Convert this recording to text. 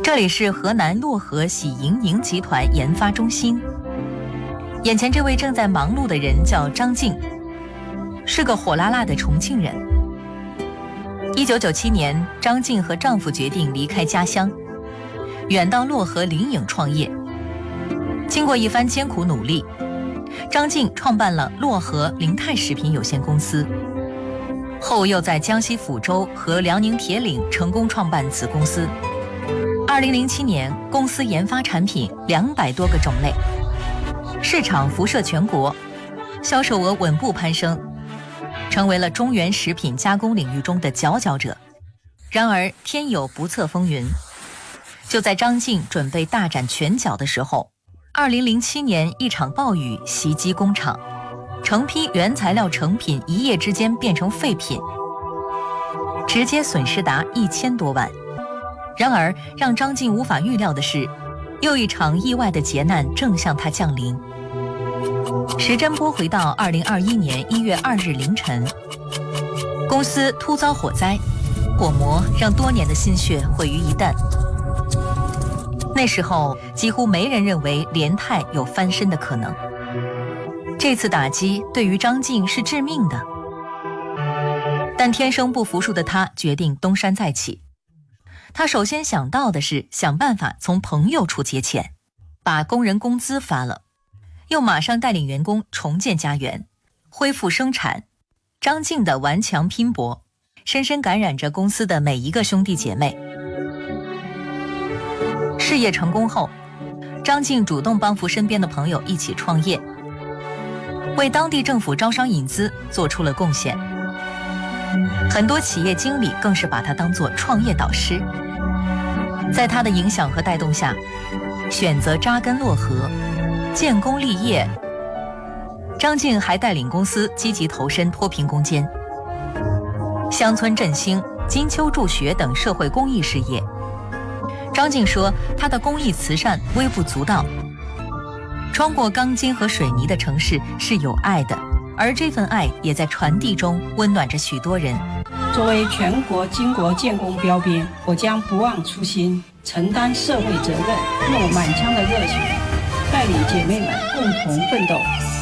这里是河南漯河喜盈盈集团研发中心。眼前这位正在忙碌的人叫张静，是个火辣辣的重庆人。1997年，张静和丈夫决定离开家乡，远到漯河临颍创业。经过一番艰苦努力，张静创办了漯河凌泰食品有限公司，后又在江西抚州和辽宁铁岭成功创办子公司。2007年，公司研发产品200多个种类，市场辐射全国，销售额稳步攀升，成为了中原食品加工领域中的佼佼者。然而天有不测风云，就在张静准备大展拳脚的时候，2007年一场暴雨袭击工厂，成批原材料成品一夜之间变成废品，直接损失达1000多万。然而让张静无法预料的是，又一场意外的劫难正向他降临。时针拨回到2021年1月2日凌晨，公司突遭火灾，火魔让多年的心血毁于一旦。那时候几乎没人认为联泰有翻身的可能。这次打击对于张静是致命的，但天生不服输的他决定东山再起。他首先想到的是想办法从朋友处借钱，把工人工资发了，又马上带领员工重建家园，恢复生产。张静的顽强拼搏深深感染着公司的每一个兄弟姐妹。事业成功后，张静主动帮扶身边的朋友一起创业，为当地政府招商引资做出了贡献。很多企业经理更是把他当作创业导师。在他的影响和带动下，选择扎根漯河，建功立业。张静还带领公司积极投身脱贫攻坚、乡村振兴、金秋助学等社会公益事业。张静说，他的公益慈善微不足道，穿过钢筋和水泥的城市是有爱的，而这份爱也在传递中温暖着许多人。 作为全国经国建功标兵，我将不忘初心，承担社会责任，用满腔的热情，带领姐妹们共同奋斗，